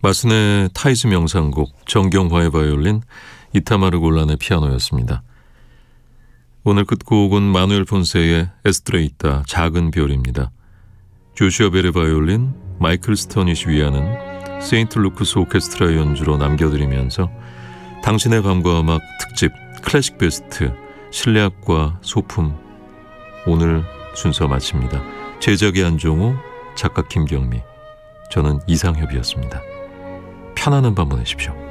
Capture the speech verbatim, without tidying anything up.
마스네 타이즈 명상곡, 정경화의 바이올린, 이타마르 골란의 피아노였습니다. 오늘 끝곡은 마누엘 폰세의 에스트레이타, 작은 별입니다. 조슈아 벨의 바이올린, 마이클 스터닛이 위하는 세인트 루크스 오케스트라 연주로 남겨드리면서 당신의 감과 음악 특집 클래식 베스트 실내악과 소품, 오늘 순서 마칩니다. 제작의 안종우, 작가 김경미, 저는 이상협이었습니다. 편안한 밤 보내십시오.